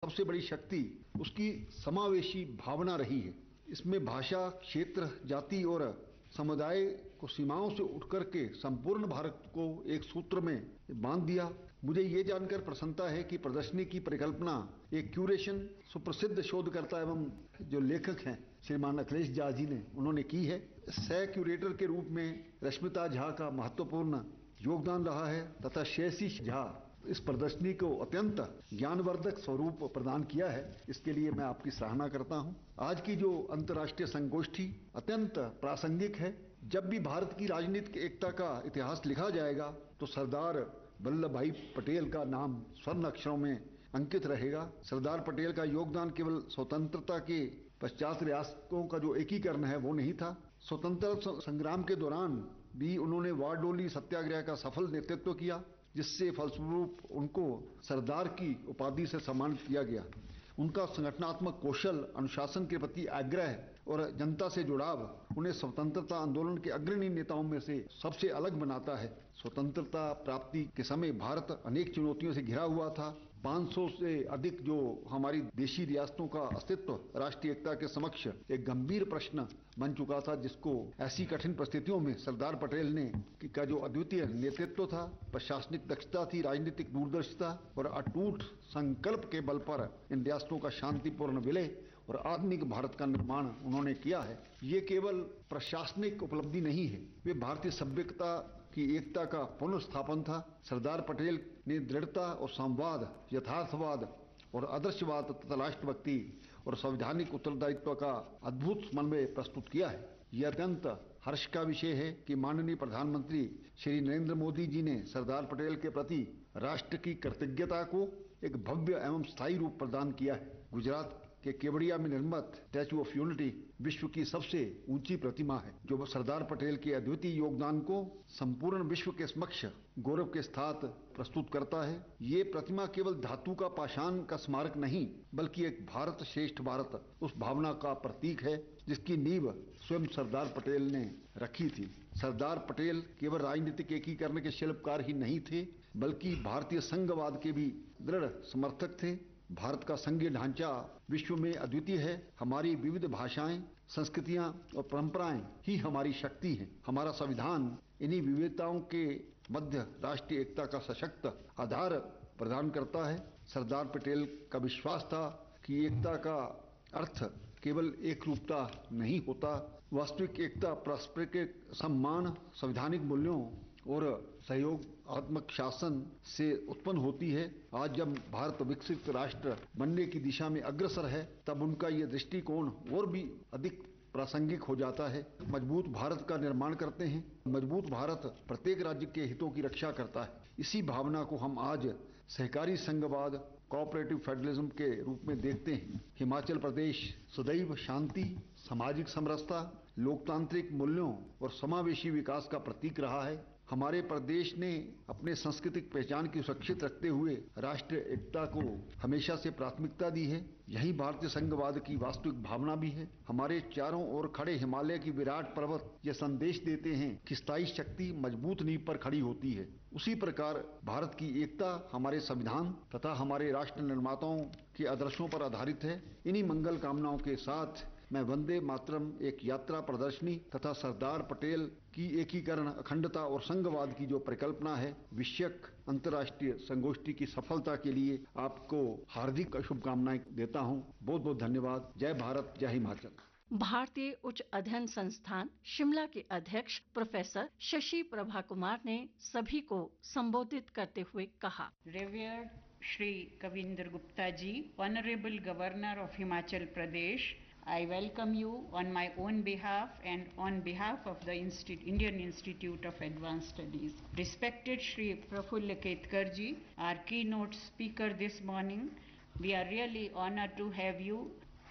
सबसे बड़ी शक्ति उसकी समावेशी भावना रही है। इसमें भाषा, क्षेत्र, जाति और समुदाय को सीमाओं से उठ करके संपूर्ण भारत को एक सूत्र में बांध दिया। मुझे ये जानकर प्रसन्नता है कि प्रदर्शनी की परिकल्पना एक क्यूरेशन सुप्रसिद्ध शोधकर्ता एवं जो लेखक हैं श्रीमान अखिलेश झा जी ने उन्होंने की है। सह क्यूरेटर के रूप में रश्मिता झा का महत्वपूर्ण योगदान रहा है तथा शेषी झा इस प्रदर्शनी को अत्यंत ज्ञानवर्धक स्वरूप प्रदान किया है। इसके लिए मैं आपकी सराहना करता हूं। आज की जो अंतर्राष्ट्रीय संगोष्ठी अत्यंत प्रासंगिक है। जब भी भारत की राजनीतिक एकता का इतिहास लिखा जाएगा तो सरदार वल्लभ भाई पटेल का नाम स्वर्ण अक्षरों में अंकित रहेगा। सरदार पटेल का योगदान केवल स्वतंत्रता के पश्चात रियासतों का जो एकीकरण है वो नहीं था। स्वतंत्रता संग्राम के दौरान भी उन्होंने वारडोली सत्याग्रह का सफल नेतृत्व किया, जिससे फलस्वरूप उनको सरदार की उपाधि से सम्मानित किया गया। उनका संगठनात्मक कौशल, अनुशासन के प्रति आग्रह और जनता से जुड़ाव उन्हें स्वतंत्रता आंदोलन के अग्रणी नेताओं में से सबसे अलग बनाता है। स्वतंत्रता प्राप्ति के समय भारत अनेक चुनौतियों से घिरा हुआ था। 500 से अधिक जो हमारी देशी रियासतों का अस्तित्व राष्ट्रीय एकता के समक्ष एक गंभीर प्रश्न बन चुका था, जिसको ऐसी कठिन परिस्थितियों में सरदार पटेल ने का जो अद्वितीय नेतृत्व था, प्रशासनिक दक्षता थी, राजनीतिक दूरदर्शिता और अटूट संकल्प के बल पर इन रियासतों का शांतिपूर्ण विलय और आधुनिक भारत का निर्माण उन्होंने किया है। ये केवल प्रशासनिक उपलब्धि नहीं है, वे भारतीय सभ्यता की एकता का पुनर्स्थापन था। सरदार पटेल ने दृढ़ता और संवाद, यथार्थवाद और आदर्शवाद तथा राष्ट्रभक्ति और संवैधानिक उत्तरदायित्व का अद्भुत समन्वय प्रस्तुत किया है। यह अत्यंत हर्ष का विषय है कि माननीय प्रधानमंत्री श्री नरेंद्र मोदी जी ने सरदार पटेल के प्रति राष्ट्र की कृतज्ञता को एक भव्य एवं स्थायी रूप प्रदान किया है। गुजरात के केवड़िया में निर्मित स्टैच्यू ऑफ यूनिटी विश्व की सबसे ऊंची प्रतिमा है, जो सरदार पटेल के अद्वितीय योगदान को संपूर्ण विश्व के समक्ष गौरव के साथ प्रस्तुत करता है। ये प्रतिमा केवल धातु का पाषाण का स्मारक नहीं, बल्कि एक भारत श्रेष्ठ भारत उस भावना का प्रतीक है जिसकी नींव स्वयं सरदार पटेल ने रखी थी। सरदार पटेल केवल राजनीतिक एकीकरण के शिल्पकार ही नहीं थे, बल्कि भारतीय संघवाद के भी दृढ़ समर्थक थे। भारत का संघीय ढांचा विश्व में अद्वितीय है। हमारी विविध भाषाएं, संस्कृतियां और परंपराएं ही हमारी शक्ति हैं। हमारा संविधान इन्हीं विविधताओं के मध्य राष्ट्रीय एकता का सशक्त आधार प्रदान करता है। सरदार पटेल का विश्वास था कि एकता का अर्थ केवल एक रूपता नहीं होता। वास्तविक एकता पारस्परिक सम्मान, संवैधानिक मूल्यों और सहयोगात्मक शासन से उत्पन्न होती है। आज जब भारत विकसित राष्ट्र बनने की दिशा में अग्रसर है, तब उनका ये दृष्टिकोण और भी अधिक प्रासंगिक हो जाता है। मजबूत भारत का निर्माण करते हैं। मजबूत भारत प्रत्येक राज्य के हितों की रक्षा करता है। इसी भावना को हम आज सहकारी संघवाद, कोऑपरेटिव फेडरलिज्म के रूप में देखते हैं। हिमाचल प्रदेश सदैव शांति, सामाजिक समरसता, लोकतांत्रिक मूल्यों और समावेशी विकास का प्रतीक रहा है। हमारे प्रदेश ने अपने सांस्कृतिक पहचान की सुरक्षित रखते हुए राष्ट्रीय एकता को हमेशा से प्राथमिकता दी है। यही भारतीय संघवाद की वास्तविक भावना भी है। हमारे चारों ओर खड़े हिमालय की विराट पर्वत यह संदेश देते हैं कि स्थायी शक्ति मजबूत नींव पर खड़ी होती है। उसी प्रकार भारत की एकता हमारे संविधान तथा हमारे राष्ट्र निर्माताओं के आदर्शों पर आधारित है। इन्हीं मंगल कामनाओं के साथ मैं वंदे मातरम एक यात्रा प्रदर्शनी तथा सरदार पटेल की एकीकरण, अखंडता और संघवाद की जो परिकल्पना है, विश्वक अंतर्राष्ट्रीय संगोष्ठी की सफलता के लिए आपको हार्दिक शुभकामनाएं देता हूं। बहुत बहुत धन्यवाद। जय भारत, जय हिमाचल। भारतीय उच्च अध्ययन संस्थान शिमला के अध्यक्ष प्रोफेसर शशि प्रभा कुमार ने सभी को संबोधित करते हुए कहा, reward Shri Kavinder Gupta ji, honourable governor of Himachal Pradesh, I welcome you on my own behalf and on behalf of the Indian Institute of Advanced Studies. Respected Shri Prafulla Ketkar ji, our keynote speaker this morning, we are really honored to have you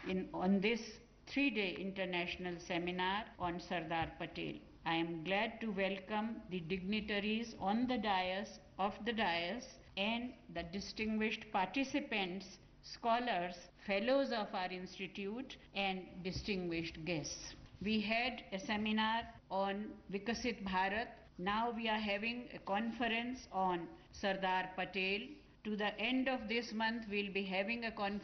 on this 3-day international seminar on Sardar Patel. I am glad to welcome the dignitaries on the dais and the distinguished participants, scholars, fellows of our institute and distinguished guests. We had a seminar on Vikasit Bharat. Now we are having a conference on Sardar Patel. To the end of this month, we'll be having a conference